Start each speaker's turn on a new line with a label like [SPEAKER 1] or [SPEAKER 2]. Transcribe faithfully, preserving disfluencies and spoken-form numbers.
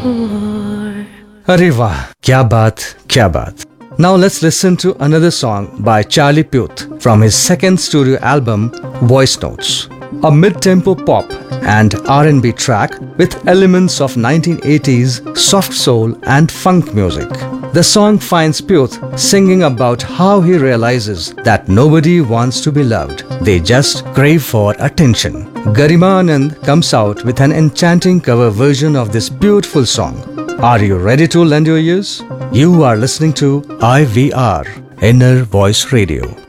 [SPEAKER 1] Arey wah, kya baat, kya baat. Now let's listen to another song by Charlie Puth from his second studio album, Voice Notes. A mid-tempo pop and R and B track with elements of nineteen eighties soft soul and funk music. The song finds Puth singing about how he realizes that nobody wants to be loved. They just crave for attention. Garima Anand comes out with an enchanting cover version of this beautiful song. Are you ready to lend your ears? You are listening to I V R, Inner Voice Radio.